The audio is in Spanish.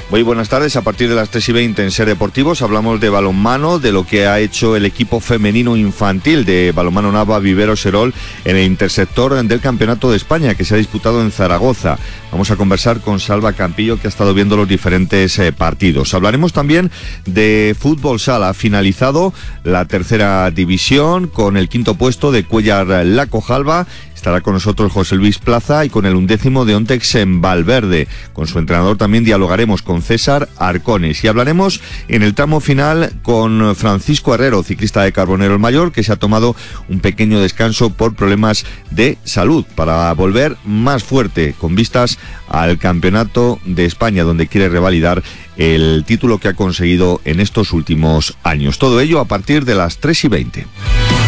Muy buenas tardes. A partir de las 3:20 en Ser Deportivos hablamos de balonmano, de lo que ha hecho el equipo femenino infantil de Balonmano Nava Vivero Serol en el intersector del Campeonato de España que se ha disputado en Zaragoza. Vamos a conversar con Salva Campillo, que ha estado viendo los diferentes partidos. Hablaremos también de fútbol sala. Ha finalizado la tercera división con el quinto puesto de Cuéllar La Cojalba. Estará con nosotros José Luis Plaza y con el 11º de Ontex en Valverde. Con su entrenador también dialogaremos con César Arcones y hablaremos en el tramo final con Francisco Herrero, ciclista de Carbonero el Mayor, que se ha tomado un pequeño descanso por problemas de salud para volver más fuerte con vistas al Campeonato de España, donde quiere revalidar el título que ha conseguido en estos últimos años. Todo ello a partir de las 3:20.